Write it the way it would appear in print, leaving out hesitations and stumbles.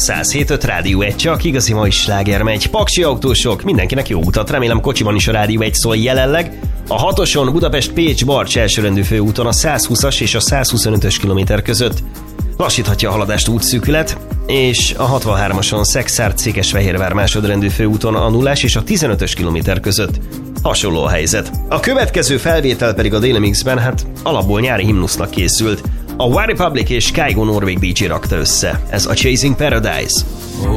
107.5 Rádió 1, csak igazi mai sláger megy. Paksi autósok, mindenkinek jó utat, remélem kocsiban is a Rádió 1 szól jelenleg. A 6-oson Budapest-Pécs-Barcs elsőrendű főúton a 120-as és a 125-ös kilométer között lassíthatja a haladást útszűkület, és a 63-ason Szekszárd-Székesfehérvár másodrendű főúton a 0-as és a 15-ös kilométer között hasonló a helyzet. A következő felvétel pedig a Daily Mixben, hát alapból nyári himnusznak készült. A One Republic és Kygo norvég DJ rakta össze. Ez a Chasing Paradise.